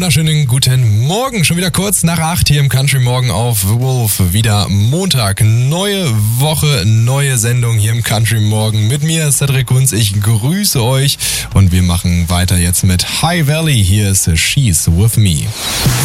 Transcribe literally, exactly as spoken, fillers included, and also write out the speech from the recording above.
wunderschönen guten Morgen. Schon wieder kurz nach acht hier im Country Morgen auf The Wolf. Wieder Montag. Neue Woche, neue Sendung hier im Country Morgen. Mit mir Cedric Kunz. Ich grüße euch und wir machen weiter jetzt mit High Valley. Hier ist She's With Me.